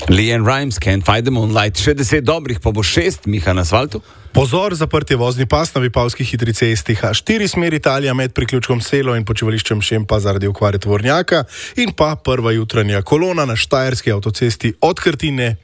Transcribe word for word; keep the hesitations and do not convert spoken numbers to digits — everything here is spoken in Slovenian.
Leanne Rimes, Can't Fight the Moonlight, še deset dobrih, pa bo šest, Miha na asfaltu. Pozor, zaprti vozni pas na Vipavski hitri cesti H štiri smer Italija med priključkom Selo in počivališčem Šempa zaradi okvare tovornjaka in pa prva jutranja kolona na štajerski avtocesti od Krtine